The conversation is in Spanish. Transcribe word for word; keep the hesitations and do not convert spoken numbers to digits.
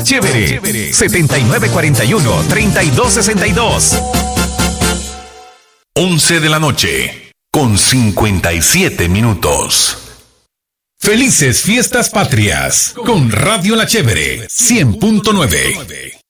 Chévere. setenta y nueve cuarenta y uno, treinta y dos sesenta y dos. once de la noche, con cincuenta y siete minutos. Felices Fiestas Patrias con Radio La Chévere cien punto nueve.